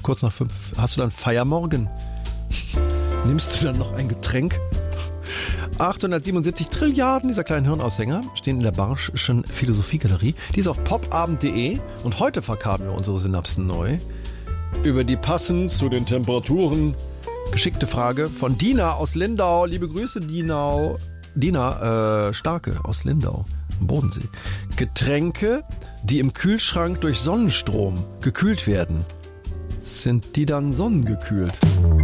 kurz nach 5. Hast du dann Feiermorgen? Nimmst du dann noch ein Getränk? 877 Trilliarden dieser kleinen Hirnaushänger stehen in der Barsch'schen Philosophiegalerie. Die ist auf popabend.de und heute verkarten wir unsere Synapsen neu. Über die passend zu den Temperaturen geschickte Frage von Dina aus Lindau. Liebe Grüße, Dina Starke aus Lindau am Bodensee. Getränke, die im Kühlschrank durch Sonnenstrom gekühlt werden, sind die dann sonnengekühlt?